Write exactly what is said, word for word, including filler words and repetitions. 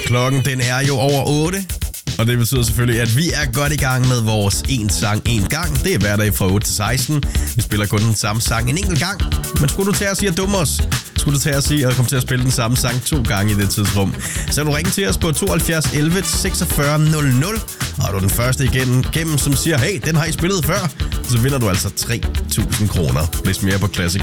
Klokken den er jo over otte, og det betyder selvfølgelig, at vi er godt i gang med vores en sang en gang. Det er hver dag fra otte til seksten. Vi spiller kun den samme sang en enkelt gang. Men skulle du til at sige at dumme os, skulle du til at sige at komme til at spille den samme sang to gange i det tidsrum, så du ringe til os på tooghalvfjerds elleve seksogfyrre nul nul, og er du den første igennem, gennem, som siger, hey, den har I spillet før, så vinder du altså tre tusind kroner. Læs mere på Classic